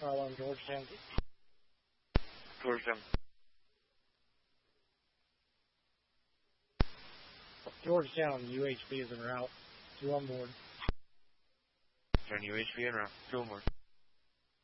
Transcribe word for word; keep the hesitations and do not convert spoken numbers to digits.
Charlotte, Georgetown. Georgetown. Georgetown, U H B is en route. Two on board. Turn U H B en route. Two on board.